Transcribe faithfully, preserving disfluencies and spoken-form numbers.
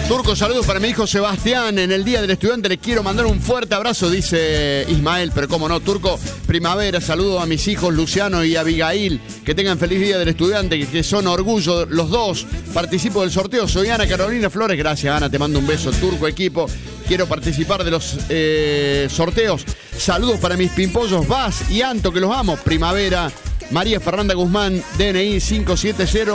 Turco, saludos para mi hijo Sebastián. En el Día del Estudiante le quiero mandar un fuerte abrazo, dice Ismael. Pero cómo no, Turco, primavera. Saludos a mis hijos Luciano y Abigail. Que tengan feliz Día del Estudiante, que, que son orgullo los dos. Participo del sorteo. Soy Ana Carolina Flores. Gracias, Ana. Te mando un beso. Turco, equipo. Quiero participar de los eh, sorteos. Saludos para mis pimpollos Vaz y Anto, que los amo. Primavera. María Fernanda Guzmán, D N I cinco siete cero